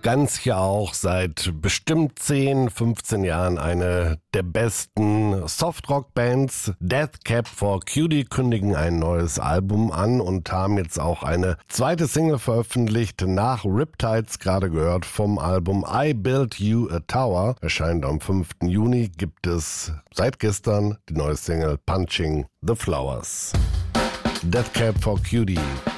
ganz ja auch seit bestimmt 10, 15 Jahren eine der besten Softrock-Bands. Death Cab for Cutie kündigen ein neues Album an und haben jetzt auch eine zweite Single veröffentlicht, nach Riptides, gerade gehört vom Album I Built You a Tower. Erscheint am 5. Juni, gibt es seit gestern die neue Single Punching the Flowers. Death Cab for Cutie.